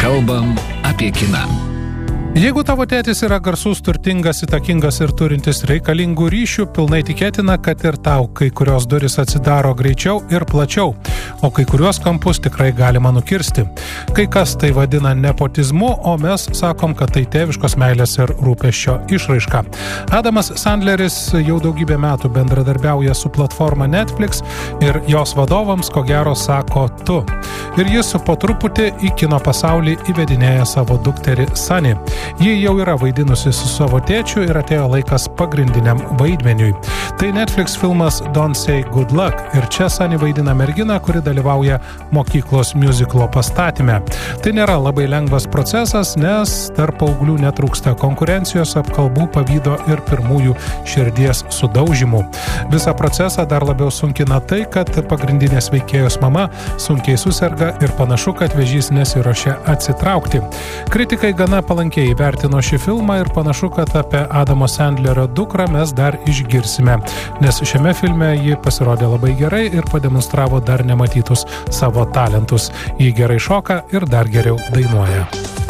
Kalbam apie kiną. Jeigu tavo tėtis yra garsus, turtingas, įtakingas ir turintis reikalingų ryšių, pilnai tikėtina, kad ir tau kai kurios durys atsidaro greičiau ir plačiau, o kai kuriuos kampus tikrai galima nukirsti. Kai kas tai vadina nepotizmu, o mes sakom, kad tai tėviškos meilės ir rūpesčio išraiška. Adamas Sandleris jau daugybę metų bendradarbiauja su platforma Netflix ir jos vadovams ko gero sako tu. Ir jis po truputį į kino pasaulį įvedinėja savo dukterį Sunny. Ji jau yra vaidinusi su savo tėčiu ir atėjo laikas pagrindiniam vaidmeniui. Tai Netflix filmas Don't Say Good Luck ir čia Sunny vaidina merginą, kuri dalyvauja mokyklos miuziklo pastatyme. Tai nėra labai lengvas procesas, nes tarp paauglių netrūksta konkurencijos, apkalbų, pavydo ir pirmųjų širdies sudaužymų. Visą procesą dar labiau sunkina tai, kad pagrindinės veikėjos mama sunkiai suserga ir panašu, kad vėžys nesiruošia atsitraukti. Kritikai gana palankiai įvertino šį filmą ir panašu, kad apie Adamo Sandlerio dukrą mes dar išgirsime, nes šiame filme ji pasirodė labai gerai ir pademonstravo dar nematytus savo talentus. Ji gerai šoka ir dar geriau dainuoja.